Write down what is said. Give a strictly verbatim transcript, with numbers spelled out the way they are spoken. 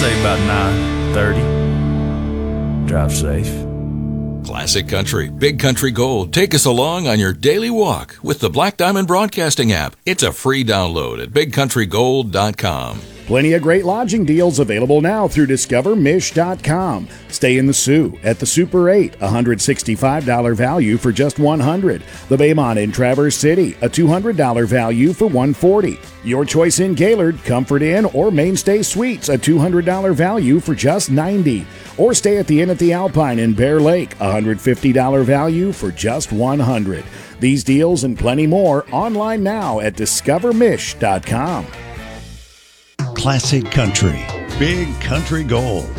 say about nine thirty. Drive safe. Classic Country, Big Country Gold. Take us along on your daily walk with the Black Diamond Broadcasting app. It's a free download at big country gold dot com. Plenty of great lodging deals available now through discover mish dot com. Stay in the Sioux at the Super eight, one hundred sixty-five dollars value for just one hundred dollars. The Baymont in Traverse City, a two hundred dollars value for one hundred forty dollars. Your choice in Gaylord, Comfort Inn, or Mainstay Suites, a two hundred dollars value for just ninety dollars. Or stay at the Inn at the Alpine in Bear Lake, one hundred fifty dollars value for just one hundred dollars. These deals and plenty more online now at discover mish dot com. Classic Country, Big Country Gold.